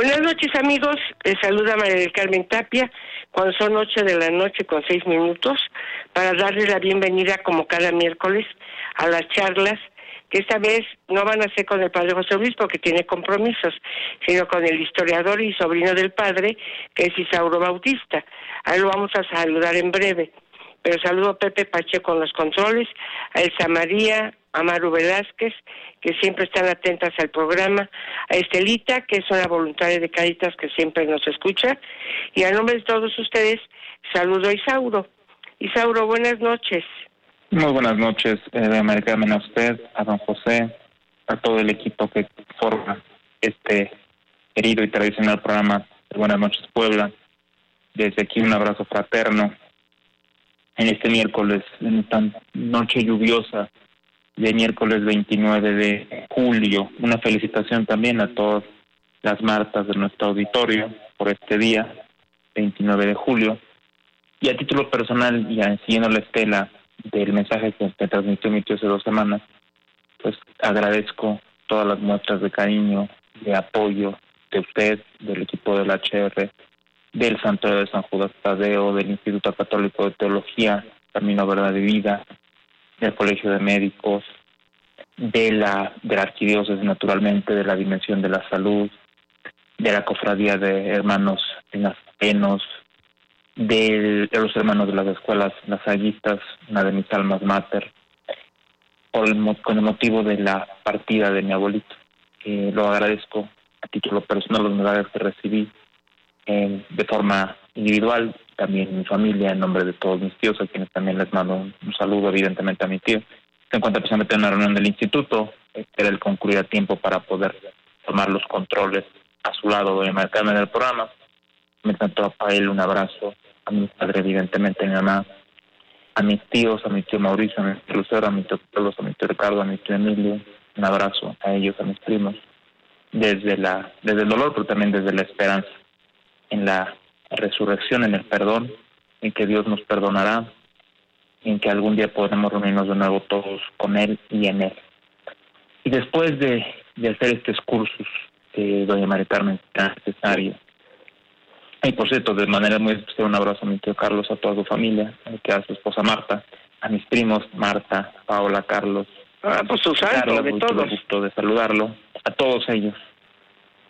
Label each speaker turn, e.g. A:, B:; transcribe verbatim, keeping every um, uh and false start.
A: Buenas noches, amigos. Les saluda María del Carmen Tapia, cuando son ocho de la noche con seis minutos, para darles la bienvenida, como cada miércoles, a las charlas, que esta vez no van a ser con el padre José Luis, porque tiene compromisos, sino con el historiador y sobrino del padre, que es Isauro Bautista. A él lo vamos a saludar en breve. Pero saludo a Pepe Pacheco con los controles, a Elsa María, a Maru Velázquez, que siempre están atentas al programa, a Estelita, que es una voluntaria de Cáritas que siempre nos escucha, y a nombre de todos ustedes, saludo a Isauro. Isauro, buenas noches.
B: Muy buenas noches, eh, Americana, a usted, a don José, a todo el equipo que forma este querido y tradicional programa de Buenas Noches Puebla. Desde aquí un abrazo fraterno en este miércoles, en esta noche lluviosa de miércoles veintinueve de julio. Una felicitación también a todas las Martas de nuestro auditorio por este día, veintinueve de julio. Y a título personal, y siguiendo la estela del mensaje que me transmitió mi tío hace dos semanas, pues agradezco todas las muestras de cariño, de apoyo de usted, del equipo del H R, del Santuario de San Judas Tadeo, del Instituto Católico de Teología, Camino Verdad y Vida, del Colegio de Médicos, de la, de la Arquidiócesis, naturalmente, de la Dimensión de la Salud, de la Cofradía de Hermanos Nazarenos, de, de los hermanos de las escuelas lasallistas, una de mis almas mater, por el, con el motivo de la partida de mi abuelito. Eh, lo agradezco a título personal, los medallas que recibí eh, de forma individual, también mi familia, en nombre de todos mis tíos, a quienes también les mando un, un saludo, evidentemente, a mi tío. Se encuentra precisamente en una reunión del instituto, espera el concluir a tiempo para poder tomar los controles a su lado de marcarme en el programa. Me tanto a él un abrazo, a mi padre, evidentemente, a mi mamá, a mis tíos, a mi tío Mauricio, a mi tío Lucero, a mi tío Carlos, a mi tío Ricardo, a mi tío Emilio, un abrazo a ellos, a mis primos, desde la desde el dolor, pero también desde la esperanza, en la resurrección, en el perdón, en que Dios nos perdonará, en que algún día podremos reunirnos de nuevo todos con Él y en Él. Y después de, de hacer este excursus de doña María Carmen tan necesario, y por cierto, de manera muy especial, un abrazo a mi tío Carlos, a toda su familia, a su esposa Marta, a mis primos Marta, Paola, Carlos.
A: Ah, pues su santo, de todos.
B: Gusto de saludarlo, a todos ellos.